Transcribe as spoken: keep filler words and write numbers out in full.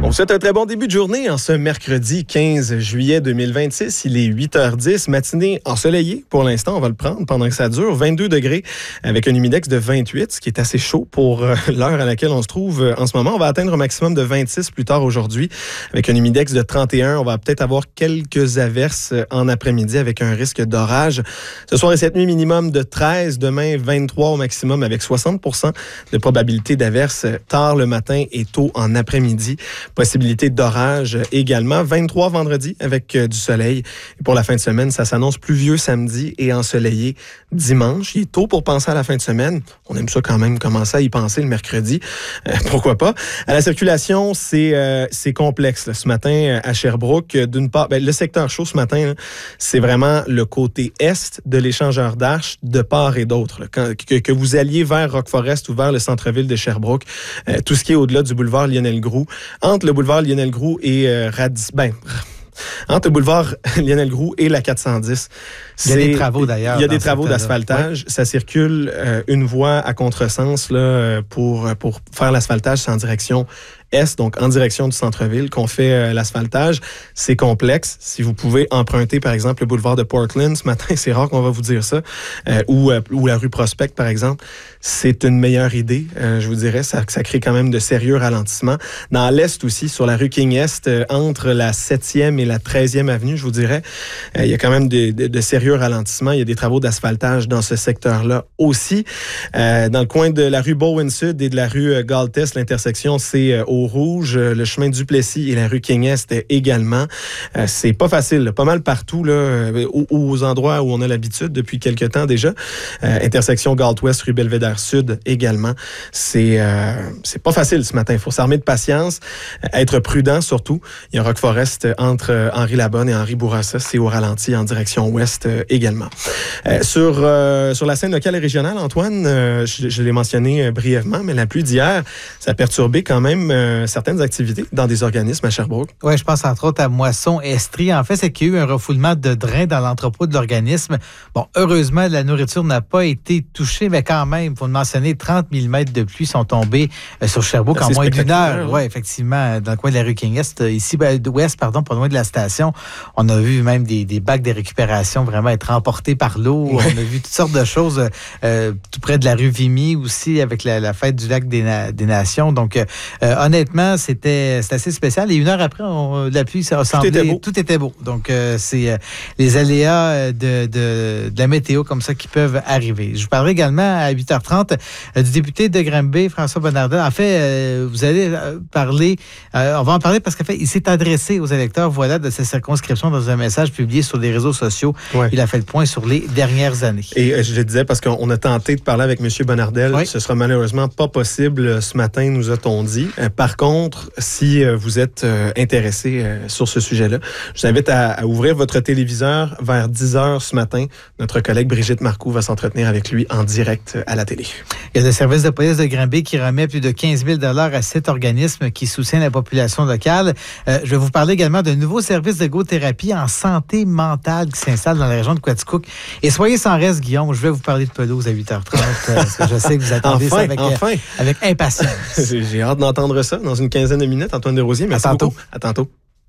On vous souhaite un très bon début de journée en ce mercredi quinze juillet deux mille vingt-six. Il est huit heures dix, matinée ensoleillée pour l'instant. On va le prendre pendant que ça dure. vingt-deux degrés avec un humidex de vingt-huit, ce qui est assez chaud pour euh, l'heure à laquelle on se trouve euh, en ce moment. On va atteindre un maximum de vingt-six plus tard aujourd'hui avec un humidex de trente et un. On va peut-être avoir quelques averses en après-midi avec un risque d'orage. Ce soir et cette nuit, minimum de treize. Demain, vingt-trois au maximum avec soixante pour cent de probabilité d'averses tard le matin et tôt en après-midi. Possibilité d'orage également. vingt-trois vendredi avec euh, du soleil. Et pour la fin de semaine, ça s'annonce pluvieux samedi et ensoleillé dimanche. Il est tôt pour penser à la fin de semaine. On aime ça quand même, commencer à y penser le mercredi. Euh, pourquoi pas? À la circulation, c'est euh, c'est complexe. Là. Ce matin, à Sherbrooke, d'une part, ben, le secteur chaud ce matin, là, c'est vraiment le côté est de l'échangeur d'Arche de part et d'autre. Là. Quand, que, que vous alliez vers Rock-Forest ou vers le centre-ville de Sherbrooke, euh, tout ce qui est au-delà du boulevard Lionel-Groulx, entre le boulevard Lionel-Groulx et euh, Radis... Ben, entre le boulevard Lionel-Groulx et la quatre cent dix. Il y a des travaux d'ailleurs. Il y a des travaux d'asphaltage. Ouais. Ça circule euh, une voie à contresens là, pour, pour faire l'asphaltage, c'est en direction est, donc en direction du centre-ville qu'on fait euh, l'asphaltage. C'est complexe. Si vous pouvez emprunter, par exemple, le boulevard de Portland ce matin, c'est rare qu'on va vous dire ça, euh, ou, euh, ou la rue Prospect, par exemple, c'est une meilleure idée, euh, je vous dirais. Ça, ça crée quand même de sérieux ralentissements. Dans l'est aussi, sur la rue King-Est, euh, entre la septième et la treizième avenue, je vous dirais, euh, il y a quand même de, de, de sérieux ralentissements. Il y a des travaux d'asphaltage dans ce secteur-là aussi. Euh, dans le coin de la rue Bowen-Sud et de la rue euh, Galtès, l'intersection, c'est euh, au Rouge, le chemin Duplessis et la rue King-Est également. Euh, c'est pas facile, là. Pas mal partout, là, aux, aux endroits où on a l'habitude depuis quelques temps déjà. Euh, intersection Galt-Ouest, rue Belvédère-Sud également. C'est euh, c'est pas facile ce matin. Il faut s'armer de patience, euh, être prudent surtout. Il y a Rock-Forest entre euh, Henri-Labonne et Henri-Bourassa. C'est au ralenti en direction ouest euh, également. Euh, sur, euh, sur la scène locale et régionale, Antoine, euh, je, je l'ai mentionné euh, brièvement, mais la pluie d'hier, ça a perturbé quand même euh, certaines activités dans des organismes à Sherbrooke. Oui, je pense entre autres à Moisson-Estrie. En fait, c'est qu'il y a eu un refoulement de drains dans l'entrepôt de l'organisme. Bon, heureusement, la nourriture n'a pas été touchée, mais quand même, il faut le mentionner, trente millimètres de pluie sont tombés euh, sur Sherbrooke en moins d'une heure. Oui, effectivement, dans le coin de la rue King-Est, ici, ben, d'ouest, pardon, pas loin de la station. On a vu même des, des bacs de récupération vraiment être emportés par l'eau. Ouais. On a vu toutes sortes de choses euh, tout près de la rue Vimy aussi, avec la, la fête du lac des, Na- des Nations. Donc, euh, honnêtement, c'était, c'était assez spécial. Et une heure après, on, la pluie, ça a semblé... Tout était beau. Tout était beau. Donc, euh, c'est euh, les aléas de, de, de la météo comme ça qui peuvent arriver. Je vous parlerai également à huit heures trente euh, du député de Granby, François Bonnardel. En fait, euh, vous allez euh, parler... Euh, on va en parler parce qu'en fait, il s'est adressé aux électeurs voilà, de sa circonscription dans un message publié sur les réseaux sociaux. Ouais. Il a fait le point sur les dernières années. Et euh, je le disais parce qu'on a tenté de parler avec M. Bonnardel. Oui. Ce sera malheureusement pas possible ce matin, nous a-t-on dit. Euh, par contre, si euh, vous êtes euh, intéressé euh, sur ce sujet-là, je vous invite à, à ouvrir votre téléviseur vers dix heures ce matin. Notre collègue Brigitte Marcoux va s'entretenir avec lui en direct à la télé. Il y a le service de police de Granby qui remet plus de quinze mille dollars à cet organisme qui soutient la population locale. Euh, je vais vous parler également d'un nouveau service de go-thérapie en santé mentale qui s'installe dans la région de Quaticook. Et soyez sans reste, Guillaume, je vais vous parler de pelouse à huit heures trente euh, parce que je sais que vous attendez enfin, ça avec, enfin. euh, avec impatience. J'ai hâte d'entendre ça dans une quinzaine de minutes. Antoine Desrosiers, merci à tantôt. beaucoup. À tantôt.